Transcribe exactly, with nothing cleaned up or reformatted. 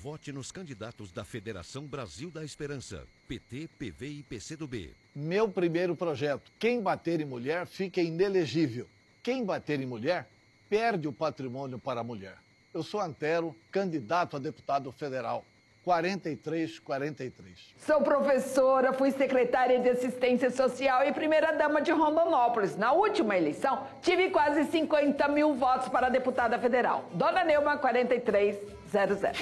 vote nos candidatos da Federação Brasil da Esperança, P T, P V e P C do B. Meu primeiro projeto, quem bater em mulher fica inelegível. Quem bater em mulher perde o patrimônio para a mulher. Eu sou Antero, candidato a deputado federal. quarenta e três quarenta e três. Sou professora, fui secretária de Assistência Social e primeira-dama de Rondonópolis. Na última eleição, tive quase cinquenta mil votos para deputada federal. Dona Neuma, quarenta e três zero zero.